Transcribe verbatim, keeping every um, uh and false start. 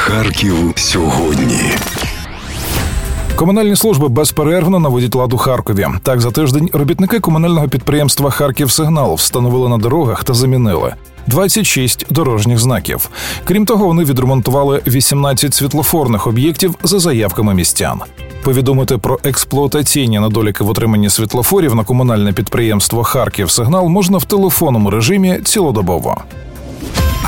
Харків сьогодні. Комунальні служби безперервно наводять лад у Харкові. Так, за тиждень робітники комунального підприємства «Харківсигнал» встановили на дорогах та замінили двадцять шість дорожніх знаків. Крім того, вони відремонтували вісімнадцять світлофорних об'єктів за заявками містян. Повідомити про експлуатаційні недоліки в отриманні світлофорів на комунальне підприємство «Харківсигнал» можна в телефонному режимі цілодобово.